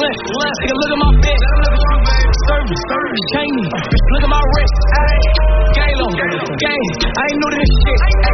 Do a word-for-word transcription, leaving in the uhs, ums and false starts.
lunch. Nigga, look at my bitch. Service, service, chain me. Look at my wrist. Galo, gang. I ain't new to this shit.